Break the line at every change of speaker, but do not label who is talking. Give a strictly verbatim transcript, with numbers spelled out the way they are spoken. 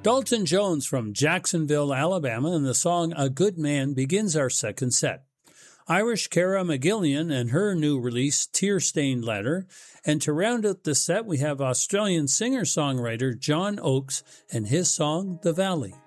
Dalton Jones from Jacksonville, Alabama, and the song A Good Man begins our second set. Irish Cara McGillian and her new release, Tear-Stained Letter. And to round out the set, we have Australian singer-songwriter John Oakes and his song, The Valley.